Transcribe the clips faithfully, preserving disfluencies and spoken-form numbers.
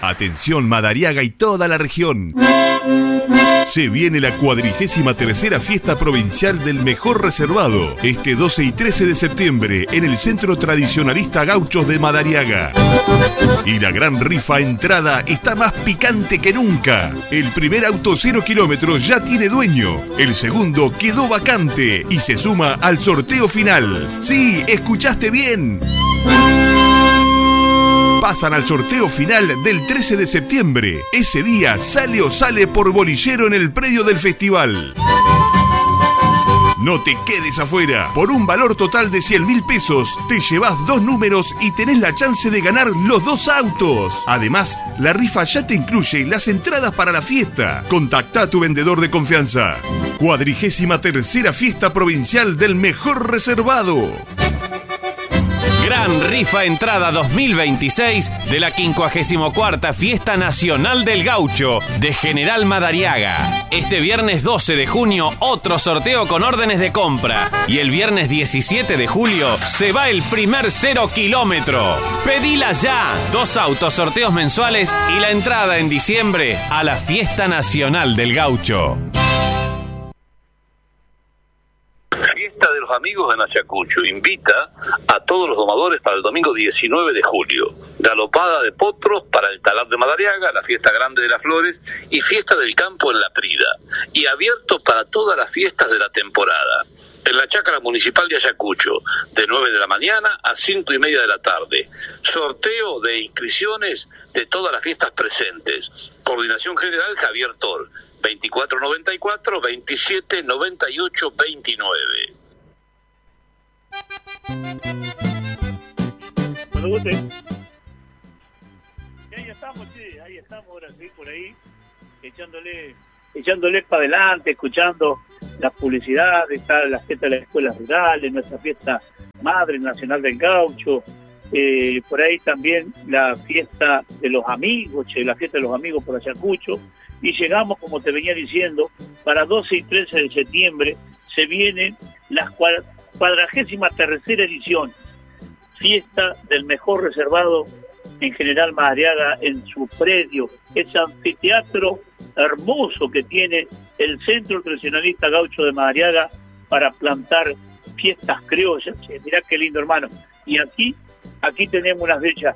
Atención Madariaga y toda la región. Se viene la cuadrigésima tercera fiesta provincial del mejor reservado, este doce y trece de septiembre en el Centro Tradicionalista Gauchos de Madariaga. Y la gran rifa entrada está más picante que nunca. El primer auto cero kilómetros ya tiene dueño, el segundo quedó vacante y se suma al sorteo final. Sí, escuchaste bien. Pasan al sorteo final del trece de septiembre. Ese día sale o sale por bolillero en el predio del festival. No te quedes afuera. Por un valor total de cien mil pesos, te llevas dos números y tenés la chance de ganar los dos autos. Además, la rifa ya te incluye las entradas para la fiesta. Contacta a tu vendedor de confianza. Cuadrigésima tercera fiesta provincial del mejor reservado. Gran rifa entrada dos mil veintiséis de la quincuagésima cuarta Fiesta Nacional del Gaucho de General Madariaga. Este viernes doce de junio, otro sorteo con órdenes de compra. Y el viernes diecisiete de julio se va el primer cero kilómetro. Pedila ya. Dos autos, sorteos mensuales y la entrada en diciembre a la Fiesta Nacional del Gaucho. Fiesta de los Amigos en Ayacucho invita a todos los domadores para el domingo diecinueve de julio. Galopada de potros para el Talar de Madariaga, la fiesta grande de las flores y fiesta del campo en La Prida. Y abierto para todas las fiestas de la temporada. En la Chácara Municipal de Ayacucho, de nueve de la mañana a cinco y media de la tarde. Sorteo de inscripciones de todas las fiestas presentes. Coordinación General Javier Tor. veinticuatro noventa y cuatro, veintisiete noventa y ocho, veintinueve. Cuando guste. Y ahí estamos, sí, ahí estamos, ahora sí, por ahí, echándole, echándole para adelante, escuchando las publicidades, está la fiesta de las escuelas rurales, nuestra fiesta madre nacional del gaucho, eh, por ahí también la fiesta de los amigos, che, la fiesta de los amigos por Ayacucho, y llegamos, como te venía diciendo, para doce y trece de septiembre se viene la cuadragésima tercera edición, fiesta del mejor reservado en General Madariaga en su predio, ese anfiteatro hermoso que tiene el Centro Tradicionalista Gaucho de Madariaga para plantar fiestas criollas. Che, mirá qué lindo, hermano. Y aquí, aquí tenemos unas fechas,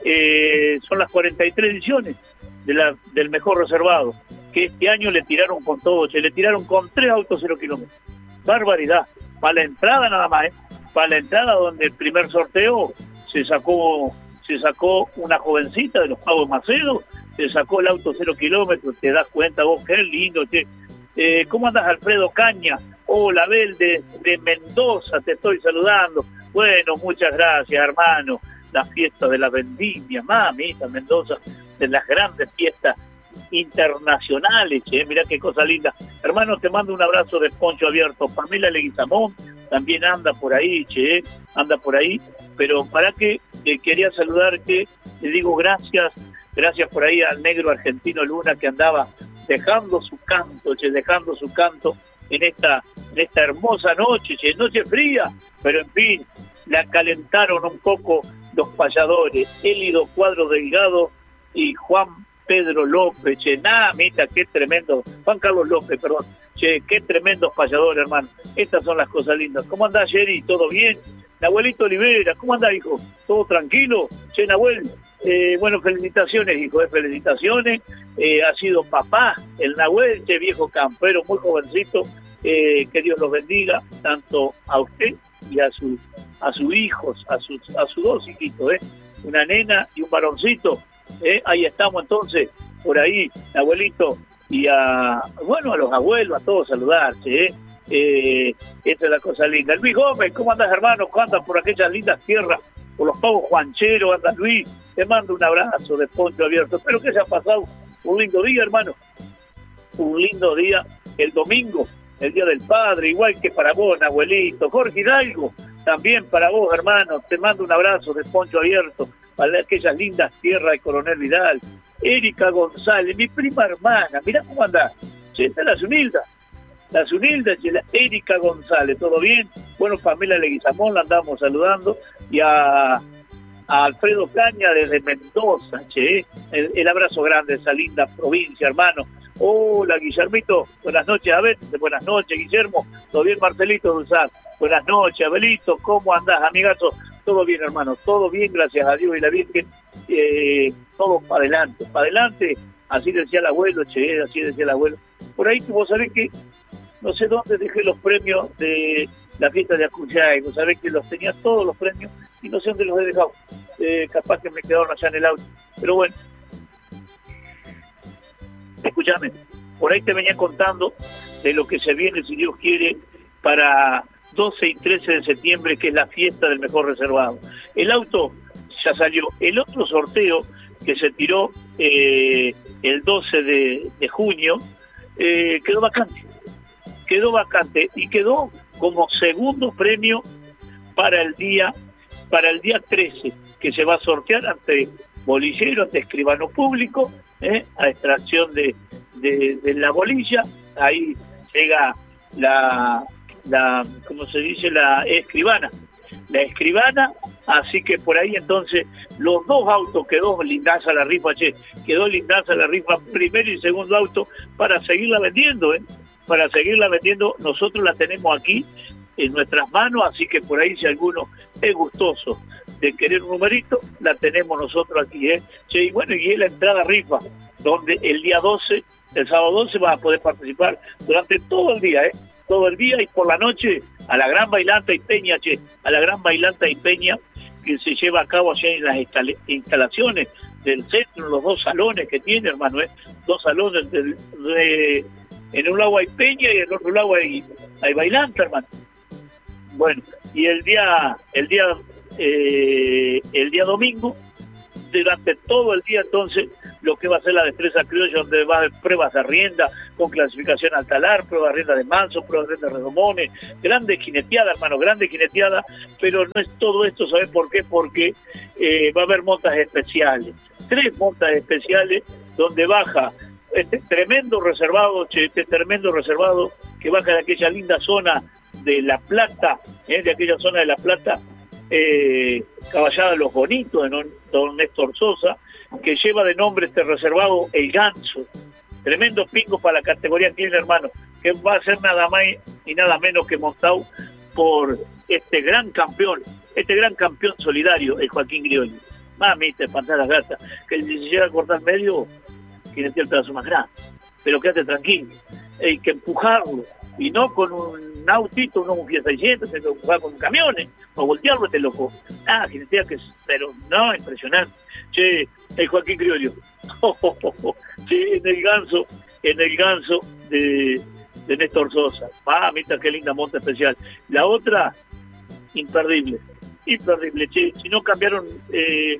eh, son las cuarenta y tres ediciones de la, del mejor reservado, que este año le tiraron con todo, che, le tiraron con tres autos cero kilómetros. Barbaridad. Para la entrada nada más, ¿eh? Para la entrada donde el primer sorteo se sacó se sacó una jovencita de los Pagos Macedo, se sacó el auto cero kilómetros, te das cuenta vos, qué lindo, che. Eh, ¿Cómo andas, Alfredo Caña? Hola, Abel de, de Mendoza, te estoy saludando. Bueno, muchas gracias, hermano. La fiesta de la vendimia, mamita, Mendoza, de las grandes fiestas internacionales, che, mirá qué cosa linda. Hermano, te mando un abrazo de poncho abierto. Pamela Leguizamón también anda por ahí, che, anda por ahí, pero para que eh, quería saludarte, le digo gracias, gracias por ahí al negro argentino Luna que andaba dejando su canto, che, dejando su canto en esta, en esta hermosa noche, che, noche fría, pero en fin, la calentaron un poco los payadores, Élido Cuadro Delgado y Juan Pedro López, che, nada, mira, qué tremendo, Juan Carlos López, perdón, che, qué tremendos payadores, hermano. Estas son las cosas lindas. ¿Cómo andás, Jerry? ¿Todo bien? Nahuelito Olivera, ¿cómo andás, hijo? ¿Todo tranquilo? Che, Nahuel, eh, bueno, felicitaciones, hijo, eh, felicitaciones. Eh, ha sido papá, el Nahuel, che, viejo campero, muy jovencito. Eh, que Dios los bendiga, tanto a usted y a sus a sus hijos, a sus a sus dos hijitos, eh, una nena y un varoncito. Eh, ahí estamos entonces, por ahí, abuelito, y a, bueno, a los abuelos, a todos saludarse, eh. Eh, esa es la cosa linda. Luis Gómez, ¿cómo andas, hermano? ¿Cómo andas por aquellas lindas tierras, por los pavos juancheros? Andas, Luis, te mando un abrazo de poncho abierto. Espero que haya pasado un lindo día, hermano, un lindo día el domingo, el Día del Padre, igual que para vos, abuelito. Jorge Hidalgo, también para vos, hermano, te mando un abrazo de poncho abierto para aquellas lindas tierras de Coronel Vidal. Erika González, mi prima hermana, mirá cómo anda, che, está la Zunilda, la Zunilda, che, la Erika González, ¿todo bien? Bueno, Pamela Leguizamón la andamos saludando, y a, a Alfredo Caña desde Mendoza, che, el, el abrazo grande a esa linda provincia, hermano. Hola, Guillermito, buenas noches, Abel, buenas noches, Guillermo, todo bien, Marcelito Dulzar, buenas noches, Abelito, ¿cómo andás, amigazo? Todo bien, hermano, todo bien, gracias a Dios y la Virgen, eh, todo para adelante, para adelante, así decía el abuelo, che, así decía el abuelo. Por ahí, vos sabés que, no sé dónde dejé los premios de la fiesta de Acuyay, vos sabés que los tenía todos los premios, y no sé dónde los he dejado, eh, capaz que me quedaron allá en el auto, pero bueno. Escúchame, por ahí te venía contando de lo que se viene, si Dios quiere, para doce y trece de septiembre, que es la fiesta del mejor reservado. El auto ya salió. El otro sorteo que se tiró eh, el doce de junio eh, quedó vacante. Quedó vacante y quedó como segundo premio para el día, para el día trece, que se va a sortear ante bolillero, ante escribano público, ¿eh? a extracción de, de, de la bolilla. Ahí llega la, la, ¿cómo se dice? La escribana. La escribana, así que por ahí entonces los dos autos, quedó lindaza la rifa, che, quedó lindaza la rifa, primero y segundo auto, para seguirla vendiendo, ¿eh? Para seguirla vendiendo, nosotros la tenemos aquí en nuestras manos, así que por ahí si alguno es gustoso de querer un numerito, la tenemos nosotros aquí, ¿eh? Che, y bueno, y es la entrada rifa, donde el día doce, el sábado doce, vas a poder participar durante todo el día, ¿eh? Todo el día, y por la noche a la gran bailanta y peña, che, a la gran bailanta y peña que se lleva a cabo allá en las instalaciones del centro, los dos salones que tiene, hermano, ¿eh? Dos salones de, de, en un lado hay peña y en otro lado hay, hay bailanta, hermano. Bueno, y el día, el día, eh, el día domingo, durante todo el día entonces, lo que va a ser la destreza criolla, donde va a haber pruebas de rienda, con clasificación al talar, pruebas de rienda de manso, pruebas de rienda de redomones, grandes jineteadas, hermano, grandes jineteadas, pero no es todo esto, ¿sabes por qué? Porque eh, va a haber montas especiales, tres montas especiales, donde baja este tremendo reservado, che, este tremendo reservado, que baja de aquella linda zona de La Plata, eh, de aquella zona de La Plata, eh, Caballada de los Bonitos, de don, don Néstor Sosa, que lleva de nombre este reservado El Ganso. Tremendo pingo para la categoría clean, hermano, que va a ser nada más y nada menos que montado por este gran campeón, este gran campeón solidario, el Joaquín Grioli. Mamita, espantar las gatas, que si se llega a cortar medio, tiene el pedazo más grande. Pero quédate tranquilo, hay que empujarlo, y no con un autito, no un Fiat seiscientos, hay que empujar con un camión, ¿eh? O voltearlo, este loco. Ah, que que pero no, impresionante. Che, el Joaquín Criollo. Oh, oh, oh, oh. Che, en el ganso, en el ganso de, de Néstor Sosa. Ah, mira qué linda monta especial. La otra, imperdible. Imperdible, che. Si no cambiaron eh,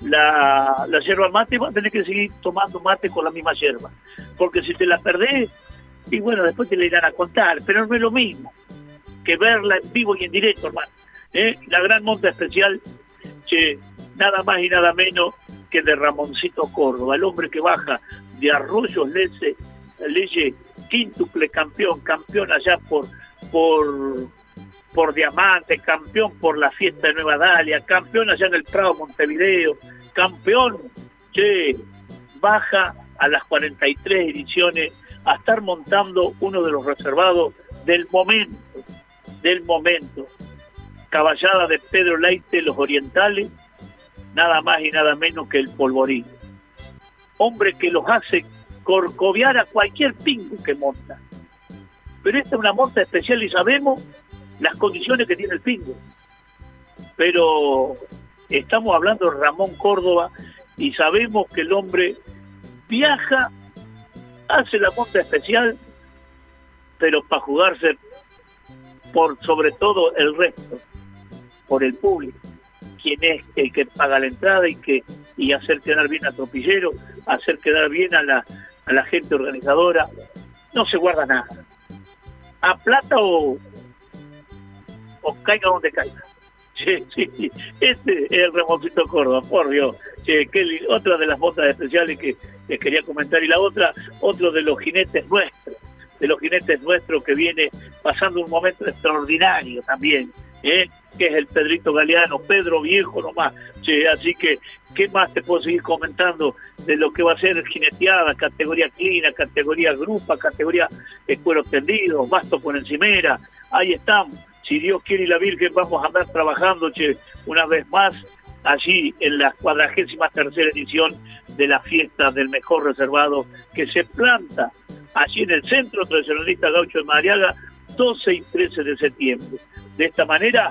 la, la yerba mate, vas a tener que seguir tomando mate con la misma yerba. Porque si te la perdés, y bueno, después te la irán a contar, pero no es lo mismo que verla en vivo y en directo, hermano. ¿Eh? La gran monta especial, che, nada más y nada menos que de Ramoncito Córdoba, el hombre que baja de Arroyos Leye, Leye, quíntuple campeón, campeón allá por, por, por Diamante, campeón por la fiesta de Nueva Dalia, campeón allá en el Prado Montevideo, campeón, che, baja a las cuarenta y tres ediciones a estar montando uno de los reservados del momento, del momento. Caballada de Pedro Leite, los orientales, nada más y nada menos que el Polvorín. Hombre que los hace corcoviar a cualquier pingo que monta. Pero esta es una monta especial y sabemos las condiciones que tiene el pingo. Pero estamos hablando de Ramón Córdoba y sabemos que el hombre viaja, hace la monta especial, pero para jugarse por sobre todo el resto, por el público, quien es el que paga la entrada y que y hacer quedar bien a Tropillero, hacer quedar bien a la, a la gente organizadora. No se guarda nada. A plata o, o caiga donde caiga. Sí, sí, este es el Ramoncito Córdoba, por Dios. Sí, que otra de las botas especiales que les quería comentar, y la otra, otro de los jinetes nuestros, de los jinetes nuestros que viene pasando un momento extraordinario también, ¿eh? Que es el Pedrito Galeano, Pedro Viejo nomás. Che, así que, ¿qué más te puedo seguir comentando de lo que va a ser jineteada, categoría clina, categoría grupa, categoría de cuero tendido, basto con encimera? Ahí estamos. Si Dios quiere y la Virgen, vamos a andar trabajando, che, una vez más, allí en la cuadragésima tercera edición de la fiesta del mejor reservado, que se planta allí en el Centro Tradicionalista Gaucho de Madariaga, doce y trece de septiembre. De esta manera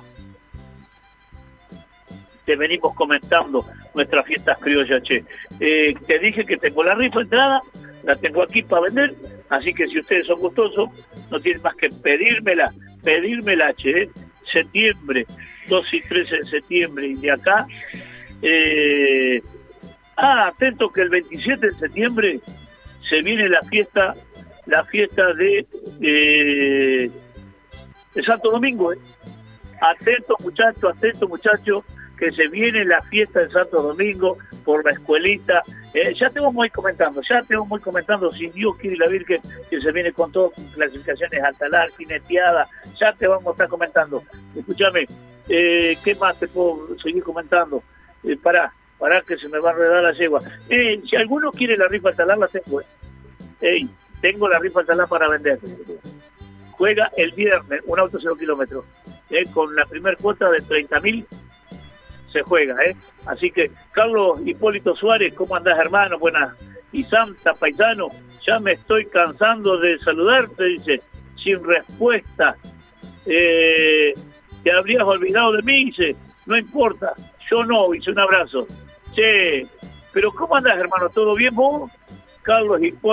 te venimos comentando nuestras fiestas criollas, che. Eh, te dije que tengo la rifa entrada, la tengo aquí para vender, así que si ustedes son gustosos, no tienen más que pedírmela, pedírmela, che. Septiembre, doce y trece de septiembre, y de acá, eh, ah, atento que el veintisiete de septiembre se viene la fiesta, la fiesta de, eh, de Santo Domingo, eh. Atento muchachos, atento muchachos, que se viene la fiesta de Santo Domingo por la escuelita. Eh, ya te vamos a ir comentando, ya te vamos a ir comentando, si Dios quiere y la Virgen, que se viene con todo, con clasificaciones altalar, jineteada, ya te vamos a estar comentando. Escúchame, eh, ¿qué más te puedo seguir comentando? Eh, pará, pará que se me va a enredar la yegua. Eh, si alguno quiere la rifa altalar, la tengo. Eh. Hey, tengo la rifa altalar para vender. Juega el viernes, un auto cero kilómetros, eh, con la primer cuota de treinta mil. Se juega, ¿eh? Así que, Carlos Hipólito Suárez, ¿cómo andás, hermano? Buenas. Y Santa, paisano, ya me estoy cansando de saludarte, dice, sin respuesta. Eh, ¿te habrías olvidado de mí? Dice, no importa, yo no, dice, un abrazo. Che, pero ¿cómo andás, hermano? ¿Todo bien vos? Carlos Hipólito.